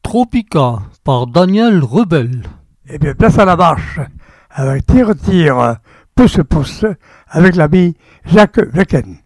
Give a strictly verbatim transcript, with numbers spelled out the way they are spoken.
Tropica par Daniel Rebel. Eh bien, place à la marche avec Tire Tire, Pousse Pousse avec l'ami Jacques Wecken.